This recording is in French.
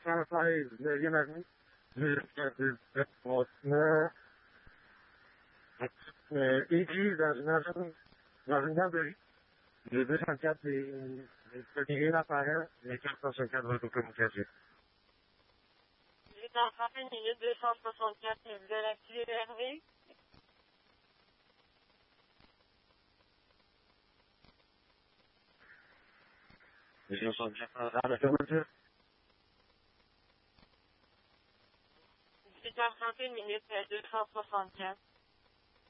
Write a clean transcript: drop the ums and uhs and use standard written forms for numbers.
5 million Iggy dans une garderie. Le 204 des rien à faire, les 464 de l'autocommune. J'ai en 31 minutes 264, vous allez activer le RV. Les 264 à la fermeture. 18h31 minutes 264.